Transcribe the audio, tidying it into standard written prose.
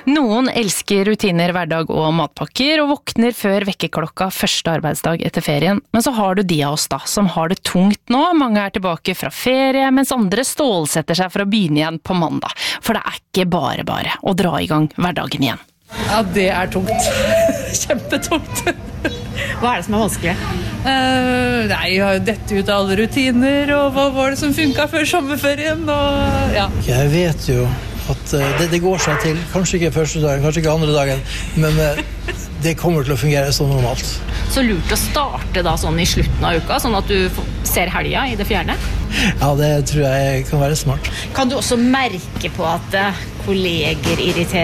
Noen elsker rutiner, hverdag og matpakker, og våkner før vekkerklokka første arbeidsdag etter ferien. Men så har du de av oss da, som har det tungt nå. Mange er tilbake fra ferie, mens andre stålsetter seg for å begynne igjen på mandag. For det er ikke bare å dra i gang hverdagen igjen. Ja, det er tungt. Kjempetungt. Hva er det som er vanskelig? Nei, jeg har jo dette ut av alle rutiner, og hva var det som funket før sommerferien, og ja. Jeg vet jo at det går seg til, kanskje ikke første dagen, kanskje ikke andre dagen, men det kommer til å fungere så normalt. Så lurt å starte da sånn i slutten av uka, sånn at du ser helga i det fjerne? Ja, det tror jeg kan være smart. Kan du også merke på at kolleger irriterer